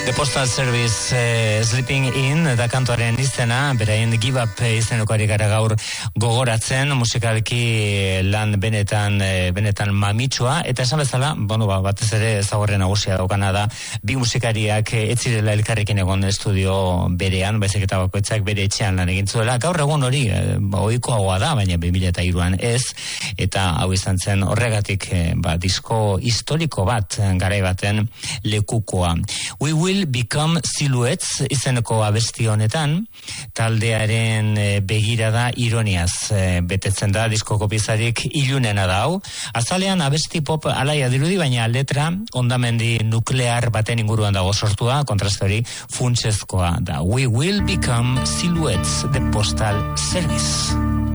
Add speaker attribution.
Speaker 1: The Postal Service Sleeping In da kantuaren izena, beraien Give Up izeneko ari gara gaur gogoratzen, musikalki lan benetan mamitsua, eta esan bezala, batez ere ezagorren nagusia daukana da, bi musikariak ez zirela elkarrekin egon estudio berean, baizik eta bakoitzak bere etxean lan egin zuela. Gaur egun hori, ohikoagoa da, baina 2003an ez, eta hau izan zen horregatik disko historiko bat garai baten lekukoa. We Will Become Silhouettes izeneko abesti honetan, taldearen begirada ironiaz betetzen da, diskoko pizarik ilunena da hau. Azalean abesti pop alaia dirudi, baina letra hondamendi nuklear baten inguruan dago sortua, kontraste hori funtsezkoa da. We Will Become Silhouettes, The Postal Service.